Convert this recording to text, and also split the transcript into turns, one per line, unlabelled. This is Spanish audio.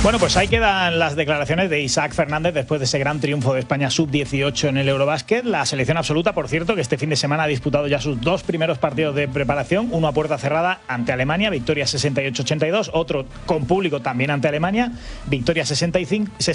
Bueno, pues ahí quedan las declaraciones de Isaac Fernández después de ese gran triunfo de España sub-18 en el Eurobásquet. La selección absoluta, por cierto, que este fin de semana ha disputado ya sus 2 primeros partidos de preparación, uno a puerta cerrada ante Alemania, victoria 68-82, otro con público también ante Alemania, victoria 65